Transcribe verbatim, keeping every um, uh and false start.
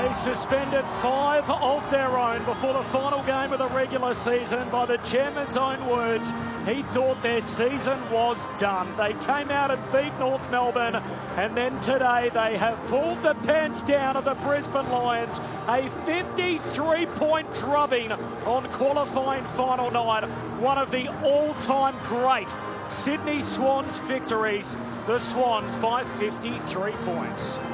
They suspended five of their own before the final game of the regular season. By the chairman's own words, he thought their season was done. They came out and beat North Melbourne, and then today they have pulled the pants down of the Brisbane Lions. A fifty-three point drubbing on qualifying final night. One of the all-time great Sydney Swans victories. The Swans by fifty-three points.